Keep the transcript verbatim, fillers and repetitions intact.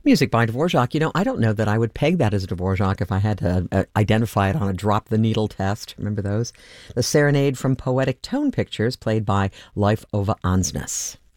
Music by Dvorak. You know, I don't know that I would peg that as a Dvorak if I had to uh, identify it on a drop the needle test. Remember those? The Serenade from Poetic Tone Pictures, played by Leif Ove Ansnes.